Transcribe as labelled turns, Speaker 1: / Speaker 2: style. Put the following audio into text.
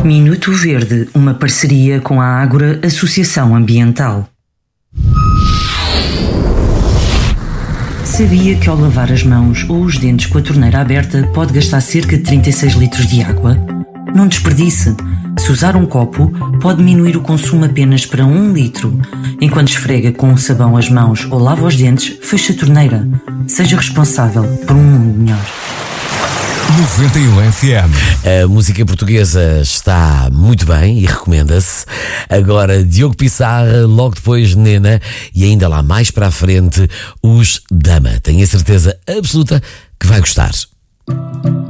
Speaker 1: Minuto Verde, uma parceria com a Ágora Associação Ambiental. Sabia que ao lavar as mãos ou os dentes com a torneira aberta pode gastar cerca de 36 litros de água? Não desperdice. Se usar um copo, pode diminuir o consumo apenas para 1 litro. Enquanto esfrega com sabão as mãos ou lava os dentes, feche a torneira. Seja responsável por um mundo melhor.
Speaker 2: 91 FM.
Speaker 3: A música portuguesa está muito bem e recomenda-se. Agora Diogo Pissarra, logo depois Nena e ainda lá mais para a frente os Dama. Tenho a certeza absoluta que vai gostar.